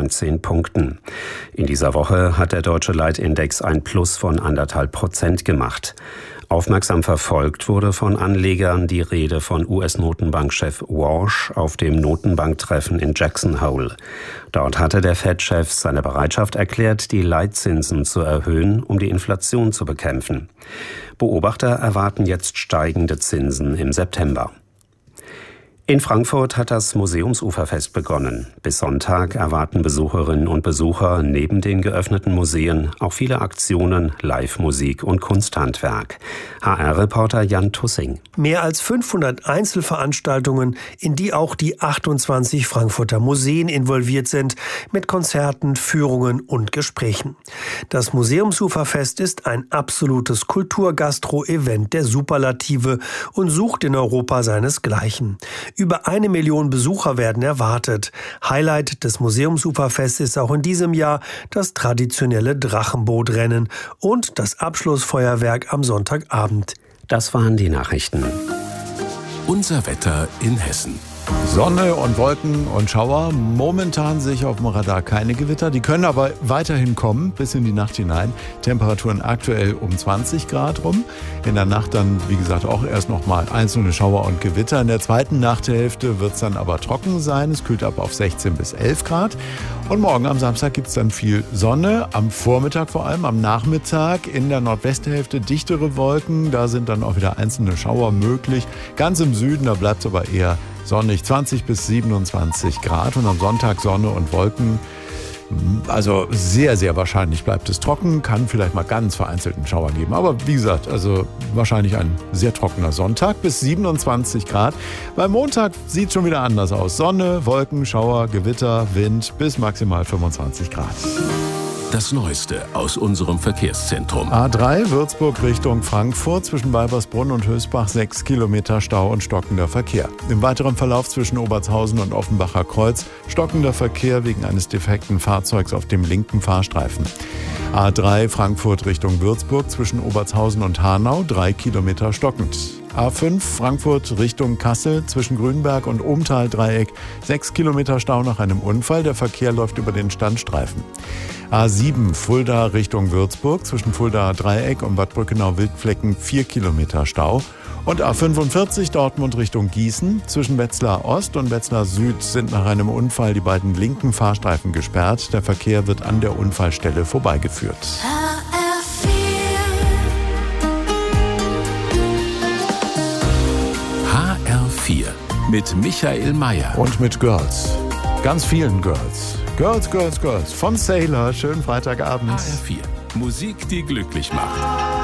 19 Punkten. In dieser Woche hat der deutsche Leitindex ein Plus von 1,5% gemacht. Aufmerksam verfolgt wurde von Anlegern die Rede von US-Notenbankchef Walsh auf dem Notenbanktreffen in Jackson Hole. Dort hatte der Fed-Chef seine Bereitschaft erklärt, die Leitzinsen zu erhöhen, um die Inflation zu bekämpfen. Beobachter erwarten jetzt steigende Zinsen im September. In Frankfurt hat das Museumsuferfest begonnen. Bis Sonntag erwarten Besucherinnen und Besucher neben den geöffneten Museen auch viele Aktionen, Live-Musik und Kunsthandwerk. HR-Reporter Jan Tussing. Mehr als 500 Einzelveranstaltungen, in die auch die 28 Frankfurter Museen involviert sind, mit Konzerten, Führungen und Gesprächen. Das Museumsuferfest ist ein absolutes Kultur-Gastro-Event der Superlative und sucht in Europa seinesgleichen. Über 1 Million Besucher werden erwartet. Highlight des Museumsuferfests ist auch in diesem Jahr das traditionelle Drachenbootrennen und das Abschlussfeuerwerk am Sonntagabend. Das waren die Nachrichten. Unser Wetter in Hessen. Sonne und Wolken und Schauer. Momentan sehe ich auf dem Radar keine Gewitter. Die können aber weiterhin kommen, bis in die Nacht hinein. Temperaturen aktuell um 20 Grad rum. In der Nacht dann, wie gesagt, auch erst noch mal einzelne Schauer und Gewitter. In der zweiten Nachthälfte wird es dann aber trocken sein. Es kühlt ab auf 16 bis 11 Grad. Und morgen am Samstag gibt es dann viel Sonne. Am Vormittag vor allem, am Nachmittag in der Nordwesthälfte dichtere Wolken. Da sind dann auch wieder einzelne Schauer möglich. Ganz im Süden, da bleibt es aber eher sonnig, 20 bis 27 Grad und am Sonntag Sonne und Wolken. Also sehr, sehr wahrscheinlich bleibt es trocken, kann vielleicht mal ganz vereinzelten Schauer geben. Aber wie gesagt, also wahrscheinlich ein sehr trockener Sonntag bis 27 Grad. Beim Montag sieht es schon wieder anders aus. Sonne, Wolken, Schauer, Gewitter, Wind bis maximal 25 Grad. Das Neueste aus unserem Verkehrszentrum. A3 Würzburg Richtung Frankfurt zwischen Weibersbrunn und Hösbach 6 Kilometer Stau und stockender Verkehr. Im weiteren Verlauf zwischen Obertshausen und Offenbacher Kreuz stockender Verkehr wegen eines defekten Fahrzeugs auf dem linken Fahrstreifen. A3 Frankfurt Richtung Würzburg zwischen Obertshausen und Hanau 3 Kilometer stockend. A5 Frankfurt Richtung Kassel zwischen Grünberg und Ohmtal-Dreieck 6 Kilometer Stau nach einem Unfall. Der Verkehr läuft über den Standstreifen. A7 Fulda Richtung Würzburg zwischen Fuldaer Dreieck und Bad Brückenau-Wildflecken 4 Kilometer Stau. Und A45 Dortmund Richtung Gießen zwischen Wetzlar Ost und Wetzlar Süd sind nach einem Unfall die beiden linken Fahrstreifen gesperrt. Der Verkehr wird an der Unfallstelle vorbeigeführt. HR4 mit Michael Mayer. Und mit Girls. Ganz vielen Girls. Girls, Girls, Girls. Von Sailor. Schönen Freitagabend. HR4. Musik, die glücklich macht.